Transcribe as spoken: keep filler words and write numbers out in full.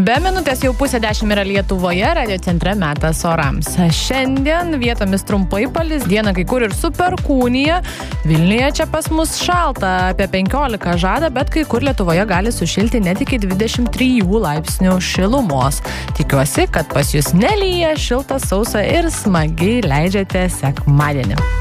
Be minutės jau pusė dešimt yra Lietuvoje, radio centre metas orams. Šiandien vietomis trumpai palis, dieną kai kur ir su perkūnija. Vilniuje čia pas mus šalta, apie penkiolika žada, bet kai kur Lietuvoje gali sušilti net iki dvidešimt trijų laipsnių šilumos. Tikiuosi, kad pas jūs nelyja, šilta, sausa ir smagiai leidžiate sekmadienį.